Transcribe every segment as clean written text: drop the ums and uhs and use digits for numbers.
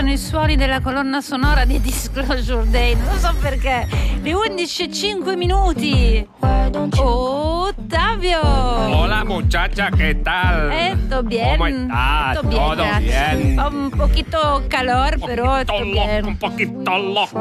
sono i suoni della colonna sonora di Disclosure Day. Non so perché. Le 11:05. Ottavio. Hola muchacha, ¿qué tal? Bien. ¿Cómo estás? Todo bien. Fa un poquito calor, però bien. Un pochito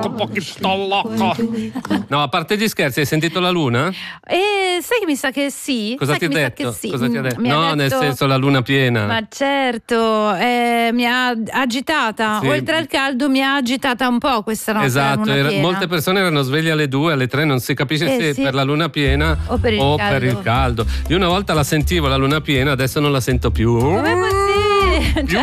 loco. No, a parte gli scherzi, hai sentito la luna? Sai che mi sa che sì. Cosa ti ha detto? Sì. Cosa ti ha detto? Mi ha No, detto... nel senso la luna piena. Ma certo, mi ha agitata. Sì. Oltre al caldo mi ha agitata un po' questa notte. Esatto, la luna piena. molte persone erano sveglie alle 2, alle 3, non si capisce se sì. per la luna piena o per il caldo. Io una volta la sentivo la luna piena, adesso non la sento più. Come possibile?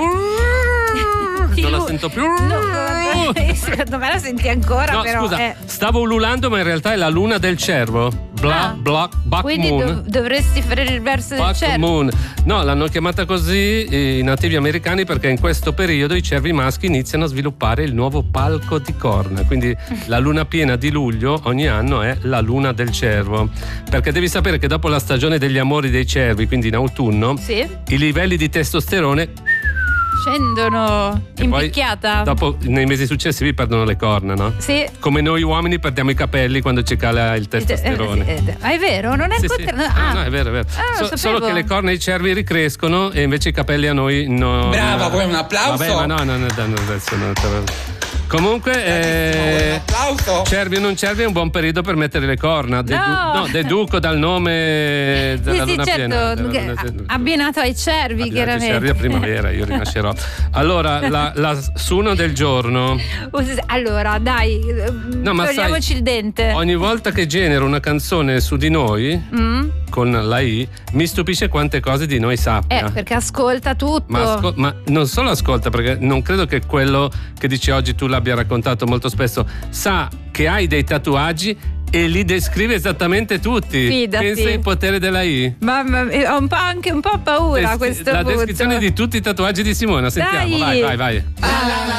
Non la sento più. Secondo me la senti ancora, no, però. Scusa, stavo ululando, ma in realtà è la luna del cervo. Buck quindi Moon. Dovresti fare il verso del cervo. Moon. No, l'hanno chiamata così i nativi americani perché in questo periodo i cervi maschi iniziano a sviluppare il nuovo palco di corna. Quindi la luna piena di luglio ogni anno è la luna del cervo. Perché devi sapere che dopo la stagione degli amori dei cervi, quindi in autunno, sì, i livelli di testosterone scendono in picchiata. Dopo, nei mesi successivi, perdono le corna, no? Sì. Come noi uomini perdiamo i capelli quando ci cala il testosterone. Ma è vero? Non è il contrario? Ah. No, è vero. Solo che le corna ai cervi ricrescono e invece i capelli a noi no. Brava, vuoi un applauso? Vabbè, ma no, adesso no. Comunque, cervi o non cervi è un buon periodo per mettere le corna. Deduco dal nome della luna piena. Abbinato ai cervi, chiaramente. Ai cervi a primavera, io rinascerò. Allora, la suono del giorno. Allora, dai, togliamoci il dente. Ogni volta che genero una canzone su di noi, con la I, mi stupisce quante cose di noi sappia. Perché ascolta tutto. Ma non solo ascolta, perché non credo che quello che dici oggi tu l'abbia raccontato molto spesso. Sa che hai dei tatuaggi e li descrive esattamente tutti. Fidati. Pensa al potere della I. Ma ho anche un po' paura a questo punto. La descrizione di tutti i tatuaggi di Simona. Sentiamo, dai. vai.